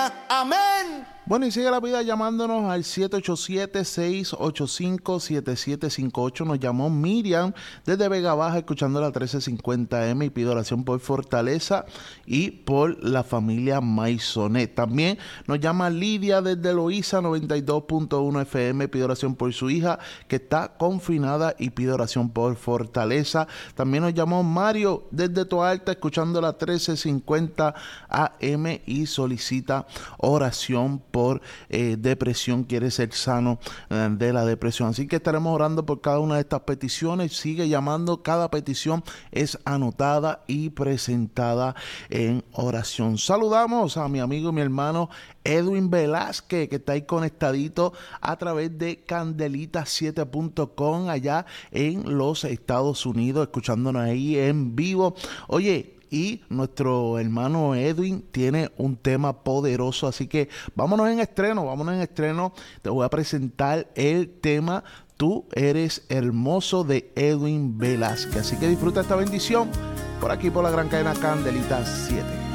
vida. Amén. Bueno, y sigue la vida llamándonos al 787-685-7758. Nos llamó Miriam desde Vega Baja, escuchando la 1350M, y pide oración por Fortaleza y por la familia Maisonet. También nos llama Lidia desde Loíza 92.1 FM, pide oración por su hija que está confinada y pide oración por Fortaleza. También nos llamó Mario desde Toalta, escuchando la 1350 AM, y solicita oración por depresión, quiere ser sano de la depresión. Así que estaremos orando por cada una de estas peticiones. Sigue llamando, cada petición es anotada y presentada en oración. Saludamos a mi amigo y mi hermano Edwin Velázquez, que está ahí conectadito a través de Candelita7.com allá en los Estados Unidos, escuchándonos ahí en vivo. Oye, y nuestro hermano Edwin tiene un tema poderoso, así que vámonos en estreno. Te voy a presentar el tema Tú eres hermoso, de Edwin Velázquez. Así que disfruta esta bendición por aquí, por la gran cadena Candelita 7.